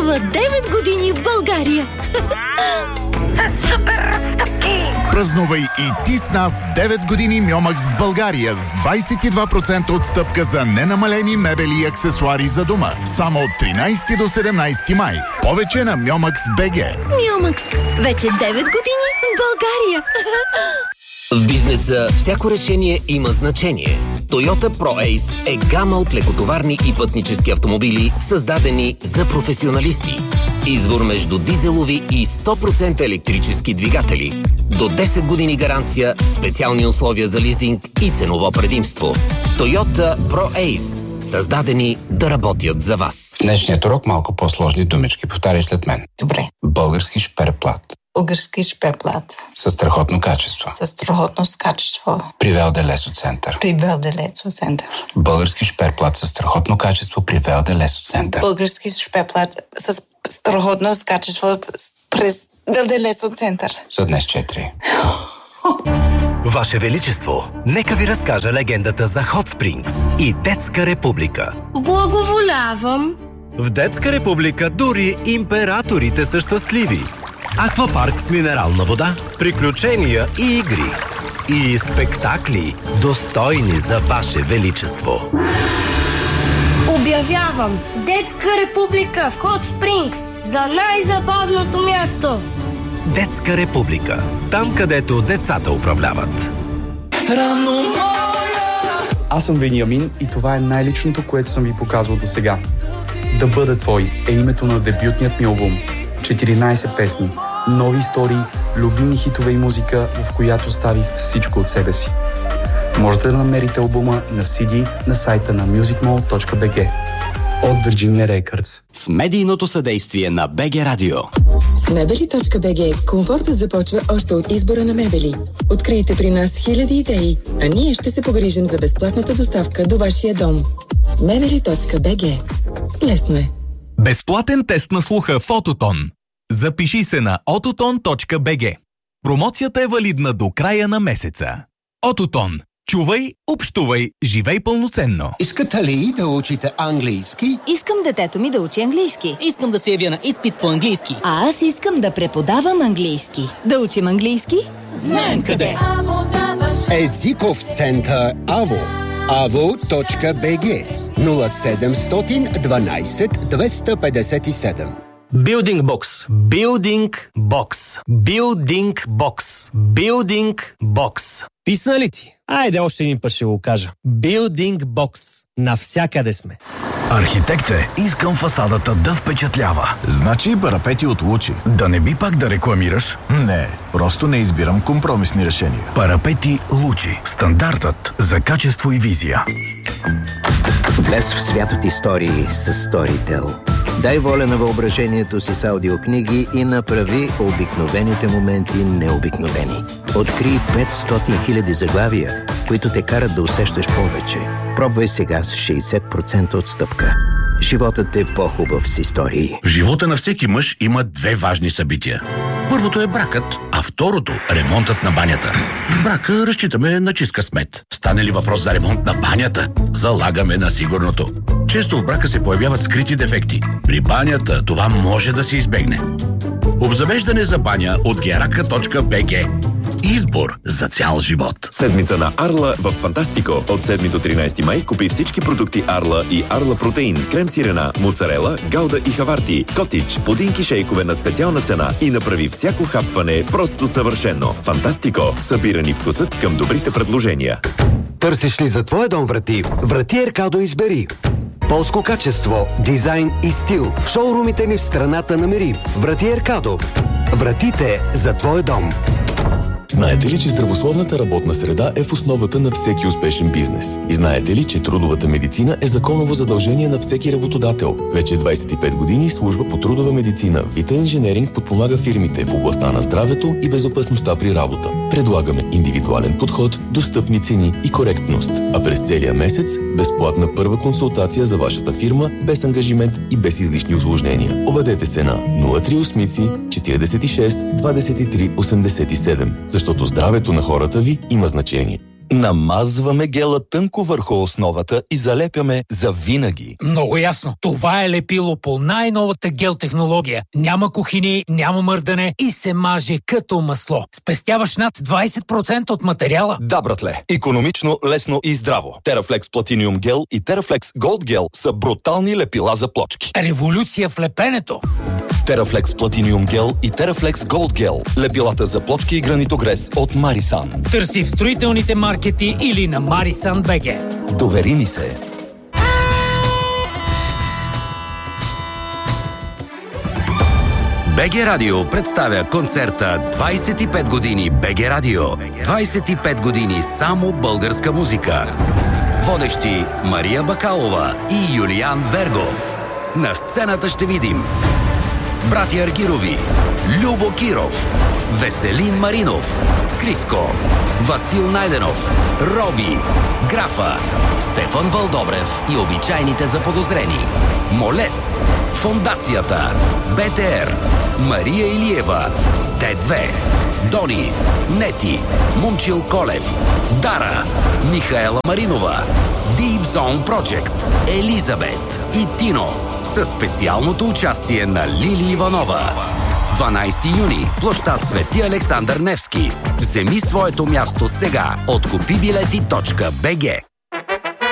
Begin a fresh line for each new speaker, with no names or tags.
празнува 9 години в България.
С супер отстъпки!
Празнувай и ти с нас 9 години Мьомакс в България с 22% отстъпка за ненамалени мебели и аксесуари за дома. Само от 13 до 17 май. Повече на Мьомакс БГ.
Мьомакс. Вече 9 години в България.
В бизнеса всяко решение има значение. Toyota Pro Ace е гама от лекотоварни и пътнически автомобили, създадени за професионалисти. Избор между дизелови и 100% електрически двигатели. До 10 години гаранция, специални условия за лизинг и ценово предимство. Toyota Pro Ace. Създадени да работят за вас.
В днешният урок малко по-сложни думички. Повтаряй след мен.
Добре.
Български шперплат.
Български шперплат.
Със страхотно качество.
Със страхотно качество.
При Велде Лесоцентър.
При Велде Лесоцентър.
Български шперплат със страхотно качество при Велде Лесоцентър.
Български шперплат с страхотно качество през Велде Лесоцентър.
За днес 4.
Ваше Величество, нека ви разкажа легендата за Hot Springs и Детска република.
Благоволявам.
В Детска република дори императорите са щастливи. Аквапарк с минерална вода, приключения и игри. И спектакли, достойни за Ваше Величество.
Обявявам Детска република в Hot Springs за най-забавното място.
Детска република. Там, където децата управляват.
Аз съм Вениамин и това е най-личното, което съм ви показвал до сега. Да бъда твой е името на дебютният ми албум. 14 песни, нови истории, любими хитове и музика, в която ставих всичко от себе си. Можете да намерите албума на CD на сайта на musicmall.bg от Virginia Records.
С медийното съдействие на BG Radio.
С Mebeli.bg комфортът започва още от избора на мебели. Открийте при нас хиляди идеи, а ние ще се погрижим за безплатната доставка до вашия дом. Mebeli.bg. Лесно е.
Безплатен тест на слуха в Ототон. Запиши се на ototon.bg. Промоцията е валидна до края на месеца. Ототон. Чувай, общувай, живей пълноценно.
Искате ли да учите английски?
Искам детето ми да учи английски.
Искам да се явя на изпит по английски.
А аз искам да преподавам английски. Да учим английски?
Знаем къде!
Езиков център АВО. avo.bg 0700 12 257.
Building Box. Building Box. Building Box. Building Box. Писна ли ти? Айде още един път ще го кажа. Building Box. Навсякъде сме.
Архитект е, искам фасадата да впечатлява.
Значи парапети от Лучи.
Да не би пак да рекламираш?
Не, просто не избирам компромисни решения.
Парапети Лучи. Стандартът за качество и визия.
Влез в свят от истории с Storytel. Дай воля на въображението си с аудиокниги и направи обикновените моменти необикновени. Открий 500 000 заглавия, които те карат да усещаш повече. Пробвай сега с 60% отстъпка. Животът е по-хубав с истории.
В живота на всеки мъж има две важни събития. Първото е бракът, а второто – ремонтът на банята. В брака разчитаме на чист късмет. Стане ли въпрос за ремонт на банята, залагаме на сигурното. Често в брака се появяват скрити дефекти. При банята това може да се избегне. Обзавеждане за баня от geraka.bg. Избор за цял живот.
Седмица на Арла в Фантастико. От 7 до 13 май купи всички продукти Арла и Арла Протеин, крем сирена, моцарела, гауда и хаварти, котич, пудинки шейкове на специална цена и направи всяко хапване просто съвършено. Фантастико. Събирани вкусът към добрите предложения.
Търсиш ли за твоя дом врати? Врати Еркадо избери. Полско качество, дизайн и стил. В шоурумите ни в страната намери. Врати Еркадо. Вратите за твоя дом.
Знаете ли, че здравословната работна среда е в основата на всеки успешен бизнес? И знаете ли, че трудовата медицина е законово задължение на всеки работодател? Вече 25 години служба по трудова медицина Vita Engineering подпомага фирмите в областта на здравето и безопасността при работа. Предлагаме индивидуален подход, достъпни цени и коректност. А през целия месец безплатна първа консултация за вашата фирма, без ангажимент и без излишни усложнения. Обадете се на 038 46 23 87, защото здравето на хората ви има значение.
Намазваме гела тънко върху основата и залепяме завинаги.
Много ясно. Това е лепило по най-новата гел технология. Няма кухини, няма мърдане и се маже като масло. Спестяваш над 20% от материала.
Да, братле. Икономично, лесно и здраво. Терафлекс Platinum Gel и Терафлекс Gold Gel са брутални лепила за плочки.
Революция в лепенето.
Терафлекс Platinum Gel и Терафлекс Gold Gel. Лепилата за плочки и гранитогрес от Марисан.
Търси в строителните маркети или на Марисан BG.
Довери ни се.
БГ Радио представя концерта 25 години БГ Радио. 25 години само българска музика. Водещи Мария Бакалова и Юлиан Вергов. На сцената ще видим братя Аргирови, Любо Киров, Веселин Маринов, Криско, Васил Найденов, Роби, Графа, Стефан Вълдобрев и обичайните заподозрени. Молец, Фондацията, БТР, Мария Илиева, Т2, Дони, Нети, Момчил Колев, Дара, Михаела Маринова, Deep Zone Project, Елизабет и Тино със специалното участие на Лили Иванова. 12 юни, площад Свети Александър Невски. Вземи своето място сега от купибилети.bg.